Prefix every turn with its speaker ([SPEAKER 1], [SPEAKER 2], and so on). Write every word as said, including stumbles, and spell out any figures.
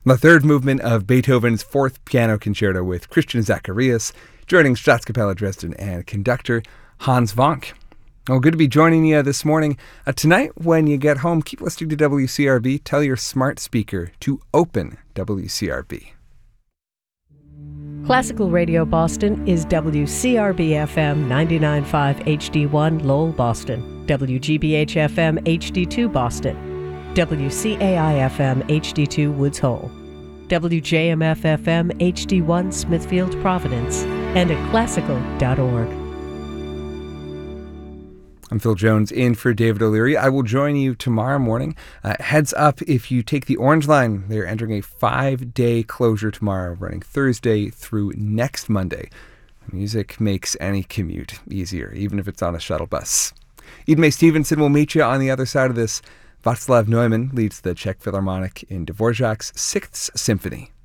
[SPEAKER 1] The third movement of Beethoven's Fourth Piano Concerto with Christian Zacharias, joining Staatskapelle Dresden and conductor Hans Wank. Well, good to be joining you this morning. Uh, tonight, when you get home, keep listening to W C R B. Tell your smart speaker to open W C R B.
[SPEAKER 2] Classical Radio Boston is W C R B F M ninety-nine point five H D one Lowell, Boston, W G B H F M H D two Boston, W C A I F M H D two Woods Hole, W J M F F M H D one Smithfield, Providence, and at classical dot org.
[SPEAKER 1] I'm Phil Jones in for David O'Leary. I will join you tomorrow morning. Uh, heads up if you take the Orange Line. They're entering a five-day closure tomorrow, running Thursday through next Monday. Music makes any commute easier, even if it's on a shuttle bus. Idmay Stevenson will meet you on the other side of this. Václav Neumann leads the Czech Philharmonic in Dvorak's Sixth Symphony.